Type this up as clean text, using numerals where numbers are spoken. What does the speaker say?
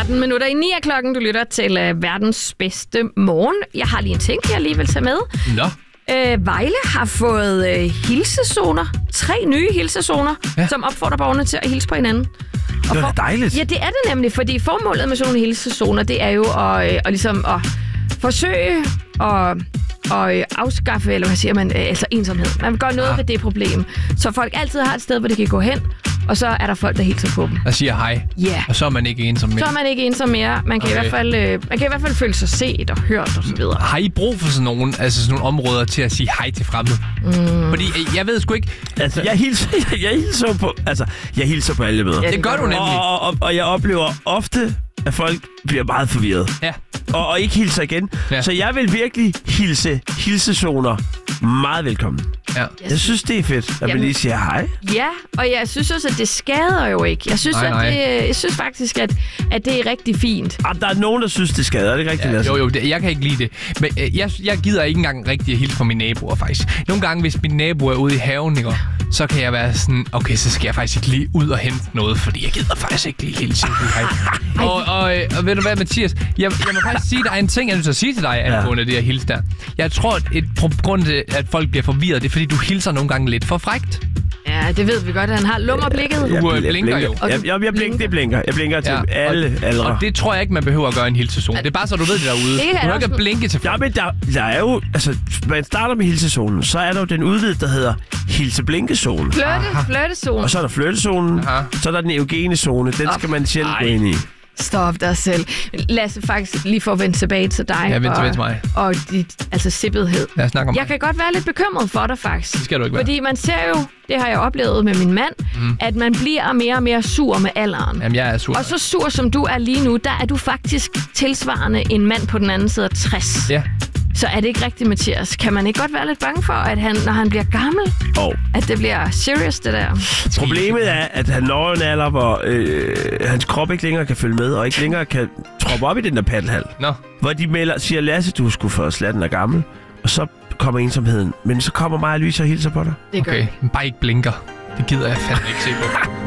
13 minutter i 9 af klokken. Du lytter til verdens bedste morgen. Jeg har lige en ting, jeg lige vil tage med. Nå. Vejle har fået hilsezoner. 3 nye hilsezoner, som opfordrer borgerne til at hilse på hinanden. Det er dejligt. Ja, det er det nemlig, fordi formålet med sådan nogle hilsezoner, det er jo at forsøge at afskaffe, eller hvad siger man, altså ensomhed. Man vil gøre noget ved det problem, så folk altid har et sted, hvor de kan gå hen, og så er der folk, der hilser på dem. Der siger hej, og så er man ikke ensom mere. Så er man ikke ensom mere. Man kan, i hvert fald føle sig set og hørt og så videre. Har I brug for sådan nogle områder til at sige hej til fremmede? Fordi jeg ved sgu ikke... Altså, jeg hilser på alle møder. Ja, det gør du nemlig. Og jeg oplever ofte, at folk bliver meget forvirret. Ja. Og ikke hilser igen. Ja. Så jeg vil virkelig hilsezoner meget velkommen. Ja. Jeg synes, det er fedt, at man lige siger hej. Ja, og jeg synes også, at det skader jo ikke. Jeg synes, jeg synes faktisk, at det er rigtig fint. Der er nogen, der synes, det skader. Er det rigtigt, Lasse? Jo, jeg kan ikke lide det. Men jeg gider ikke engang rigtig at hilse på mine naboer, faktisk. Nogle gange, hvis min nabo er ude i haven, ikke, så kan jeg være sådan, okay, så skal jeg faktisk ikke lige ud og hente noget, fordi jeg gider faktisk ikke lige hilse. Og ved du hvad, Mathias? Jeg må faktisk sige, der er en ting, jeg er nødt til at sige til dig, angående det her hilse der. Jeg tror, at grund til, at folk bliver forvirret, det er, fordi du hilser nogle gange lidt for frækt. Ja, det ved vi godt, at han har lummerblikket. Du blinker jo. Jeg blinker til alle aldre. Og det tror jeg ikke, man behøver at gøre en hilsezone. Det er bare så, du ved det derude. Du behøver ikke at blinke til folk. Ja, men der er jo... Altså, man starter med hilsezonen, så er der jo den udvidede, der hedder hilse-blinkezone. Flirtezone. Og så er der flirtezonen, så er der den eugene zone. Den skal man sjældent gå ind i. Stop dig selv. Lasse, faktisk lige for at vende tilbage til dig. Ja, vende tilbage til mig. Og dit sippethed. Jeg kan godt være lidt bekymret for dig, faktisk. Det skal du ikke være. Fordi man ser jo, det har jeg oplevet med min mand, at man bliver mere og mere sur med alderen. Jamen, jeg er sur. Og så sur som du er lige nu, der er du faktisk tilsvarende en mand på den anden side af 60. Ja. Så er det ikke rigtigt, Mathias? Kan man ikke godt være lidt bange for, at han, når han bliver gammel, at det bliver serious, det der? Problemet er, at han når en alder, hvor hans krop ikke længere kan følge med, og ikke længere kan troppe op i den der paddelhal. Hvor de siger, Lasse, du skulle først lade den er gammel, og så kommer ensomheden. Men så kommer mig og Louise og hilser på dig. Okay, bare ikke blinker. Det gider jeg fandme ikke se på.